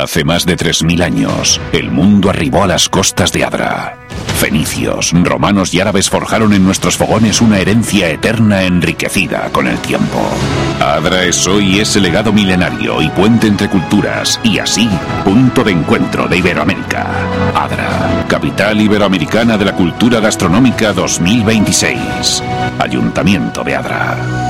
Hace más de 3000 años, el mundo arribó a las costas de Adra. Fenicios, romanos y árabes forjaron en nuestros fogones una herencia eterna enriquecida con el tiempo. Adra es hoy ese legado milenario y puente entre culturas, y así, punto de encuentro de Iberoamérica. Adra, capital iberoamericana de la cultura gastronómica 2026. Ayuntamiento de Adra.